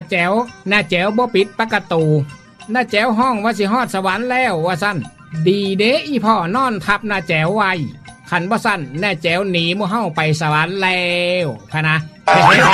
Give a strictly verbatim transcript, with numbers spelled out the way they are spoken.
แจ๋วน้าแจ๋วบ่ปิดประตูน้าแจ๋วห้องว่าสิฮอดสวรรค์แล้วว่าซั่นดีเด้อีพ่อนอนทับน้าแจ๋วไว้คันบ่ซั่นน้าแจ๋วหนีหมู่เฮาไปสวรรค์แล้วพะนะ